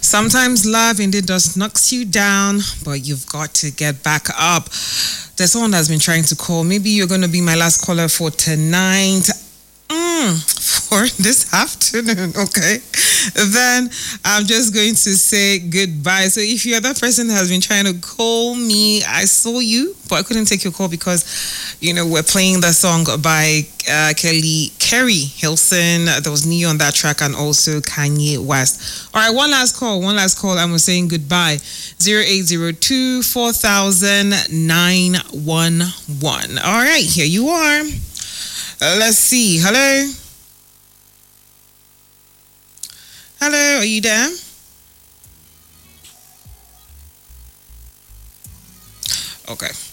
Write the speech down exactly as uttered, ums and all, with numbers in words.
Sometimes love indeed just knocks you down, but you've got to get back up. There's someone that's been trying to call. Maybe you're going to be my last caller for tonight. Mm, for this afternoon, okay? Then I'm just going to say goodbye. So if you're that person that has been trying to call me, I saw you, but I couldn't take your call because, you know, we're playing the song by uh, Kelly Kerry Hilson. There was Neo on that track and also Kanye West. All right, one last call, one last call, and we're saying goodbye. zero eight zero two, four thousand, nine one one. All right, here you are. Uh, let's see. Hello? Hello, are you there? Okay.